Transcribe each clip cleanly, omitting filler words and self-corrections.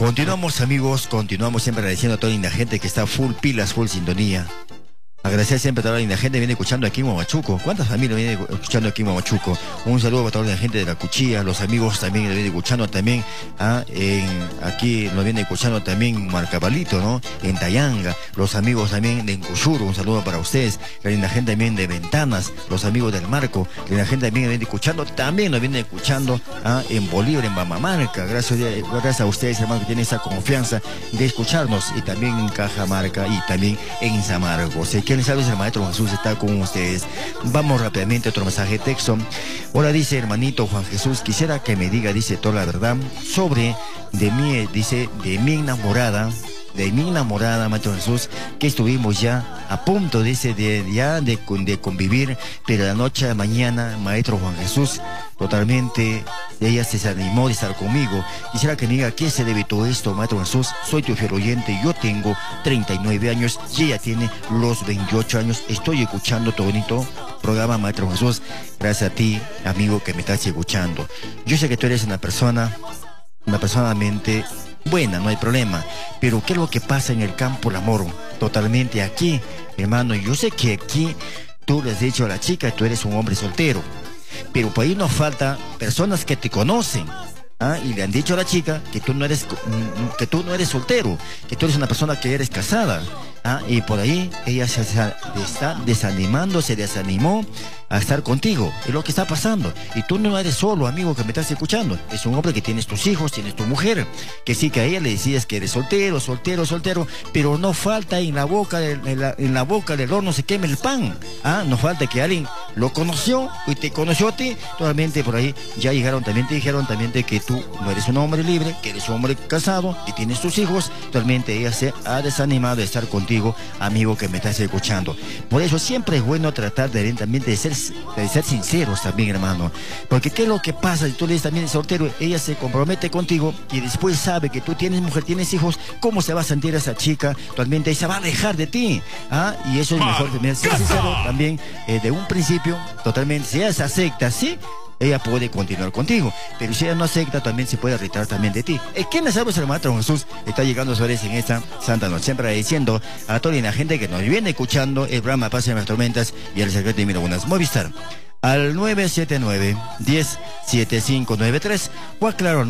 Continuamos, amigos, continuamos siempre agradeciendo a toda la gente que está full pilas, full sintonía. Agradecer siempre a toda la gente que viene escuchando aquí en Huamachuco. ¿Cuántas familias vienen escuchando aquí en Huamachuco? Un saludo para toda la gente de la Cuchilla, los amigos también que vienen escuchando también. Aquí nos viene escuchando también en Marcabalito, ¿no? En Tayanga, los amigos también de Encushuro, un saludo para ustedes. La gente también de Ventanas, los amigos del Marco, la gente también que viene escuchando, también nos viene escuchando en Bolívar, en Mamamarca. Gracias a ustedes, hermanos, que tienen esa confianza de escucharnos, y también en Cajamarca y también en Samargo. ¿Quién sabe si el Maestro Jesús está con ustedes? Vamos rápidamente a otro mensaje de texto. Ahora dice, hermanito Juan Jesús, quisiera que me diga, dice, toda la verdad sobre de mí, dice, de mi enamorada, Maestro Jesús, que estuvimos ya a punto, dice, de convivir, pero la noche de mañana, Maestro Juan Jesús, totalmente, ella se desanimó de estar conmigo. Quisiera que me diga qué se debe todo esto, Maestro Jesús. Soy tu fiel oyente, yo tengo 39 años y ella tiene los 28 años. Estoy escuchando tu bonito programa, Maestro Jesús. Gracias a ti, amigo, que me estás escuchando. Yo sé que tú eres una persona mente buena, no hay problema, pero ¿qué es lo que pasa en el campo del amor? Totalmente aquí, hermano, yo sé que aquí tú le has dicho a la chica, tú eres un hombre soltero, pero por ahí nos falta personas que te conocen, y le han dicho a la chica que tú no eres soltero, que tú eres una persona que eres casada, y por ahí ella se está desanimando, se desanimó a estar contigo. Es lo que está pasando. Y tú no eres solo, amigo, que me estás escuchando. Es un hombre que tienes tus hijos, tienes tu mujer, que sí, que a ella le decías que eres soltero, pero no falta en la boca del horno se queme el pan. No falta que alguien lo conoció y te conoció a ti. Totalmente por ahí ya te dijeron también de que tú no eres un hombre libre, que eres un hombre casado, que tienes tus hijos. Totalmente ella se ha desanimado de estar contigo, amigo, que me estás escuchando. Por eso siempre es bueno tratar de ser sinceros también, hermano, porque ¿qué es lo que pasa si tú le dices también soltero? Ella se compromete contigo y después sabe que tú tienes mujer, tienes hijos. ¿Cómo se va a sentir esa chica? Totalmente ella se va a alejar de ti, y eso es mejor también ser sincero también de un principio. Totalmente, si ella se acepta, sí, ella puede continuar contigo, pero si ella no acepta, también se puede retirar también de ti. ¿Quién le sabe si el Maestro Jesús está llegando a ustedes en esta santa noche? Siempre agradeciendo a toda la gente que nos viene escuchando el programa Paz en las Tormentas y el secreto de Mirabunas Movistar. Al 979-107593 o claro,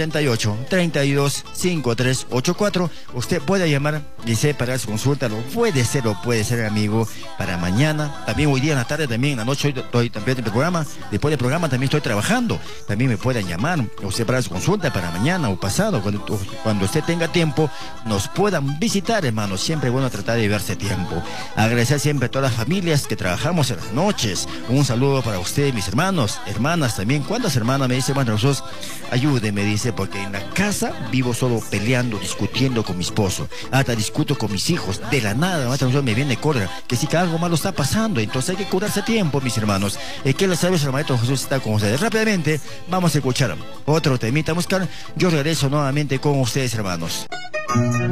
968-325384. Usted puede llamar y para su consulta. Lo puede ser, amigo, para mañana. También hoy día en la tarde, también en la noche, estoy también en el programa. Después del programa también estoy trabajando. También me pueden llamar usted para su consulta para mañana o pasado. Cuando usted tenga tiempo, nos puedan visitar, hermanos. Siempre es bueno tratar de verse tiempo. Agradecer siempre a todas las familias que trabajamos en las noches. Un saludo para ustedes, mis hermanos, hermanas también. ¿Cuántas hermanas? Me dice, Maestro Jesús, ayúdeme, dice, porque en la casa vivo solo peleando, discutiendo con mi esposo. Hasta discuto con mis hijos. De la nada, Maestro Jesús, me viene cólera, que sí que algo malo está pasando. Entonces hay que curarse a tiempo, mis hermanos. ¿Qué les sabes? El Maestro Jesús está con ustedes. Rápidamente, vamos a escuchar otro temita musical. Yo regreso nuevamente con ustedes, hermanos.